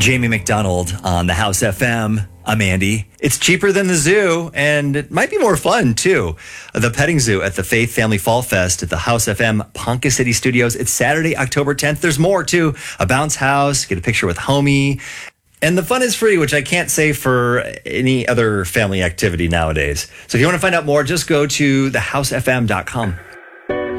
Jamie McDonald on the House FM. I'm Andy. It's cheaper than the zoo, and it might be more fun, too. The petting zoo at the Faith Family Fall Fest at the House FM Ponca City Studios. It's Saturday, October 10th. There's more, too. A bounce house, get a picture with homie. And the fun is free, which I can't say for any other family activity nowadays. So if you want to find out more, just go to thehousefm.com.